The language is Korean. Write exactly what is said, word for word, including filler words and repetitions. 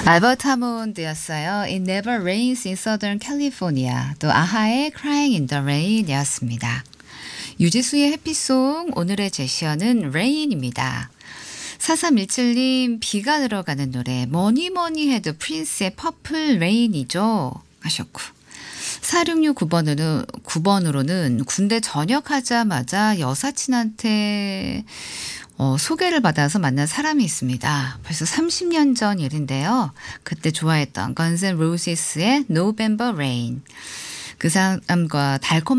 알버트 하몬드였어요. It never rains in Southern California. 또 아하의 Crying in the Rain이었습니다. 유지수의 해피송, 오늘의 제시어는 Rain입니다. 사삼일칠 님, 비가 들어가는 노래 뭐니 뭐니 해도 프린스의 퍼플 레인이죠 하셨고, 사육육구 번으로, 구 번으로는 군대 전역하자마자 여사친한테 어, 소개를 받아서 만난 사람이 있습니다. 벌써 삼십 년 전 일인데요. 그때 좋아했던 Guns N' Roses의 November Rain. 그 사람과 달콤